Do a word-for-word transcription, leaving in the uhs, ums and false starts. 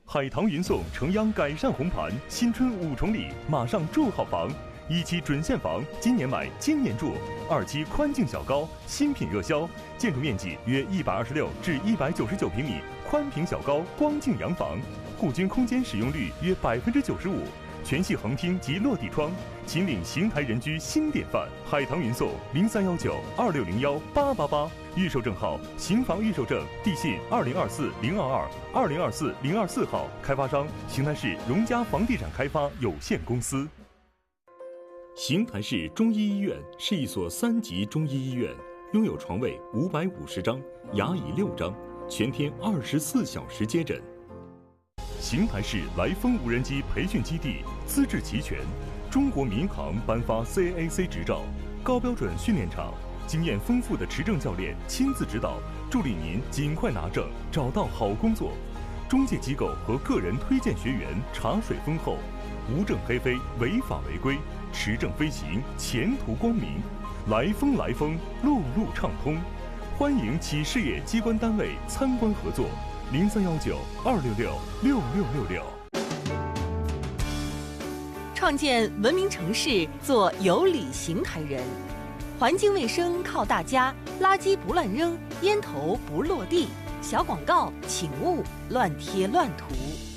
海棠云送城央改善红盘，新春五重礼，马上住好房。一期准现房，今年买，今年住；二期宽净小高，新品热销，建筑面积约一百二十六至一百九十九平米，宽屏小高光净洋房，户均空间使用率约百分之九十五，全系横厅及落地窗，秦岭邢台人居新典范。海棠云送零三幺九二六零幺八八八，预售证号邢房预售证，地信二零二四零二二二零二四零二四号，开发商邢台市荣家房地产开发有限公司。邢台市中医医院是一所三级中医医院，拥有床位五百五十张，牙椅六张，全天二十四小时接诊。邢台市来风无人机培训基地资质齐全，中国民航颁发 C A A C 执照，高标准训练场，经验丰富的持证教练亲自指导，助力您尽快拿证，找到好工作。中介机构和个人推荐学员茶水丰厚，无证黑飞，违法违规，持证飞行，前途光明。来风来风，路路畅通，欢迎企事业机关单位参观合作。零三幺九二六六六六六六。 创建文明城市，做有理邢台人。环境卫生靠大家，垃圾不乱扔，烟头不落地。小广告请勿乱贴乱涂。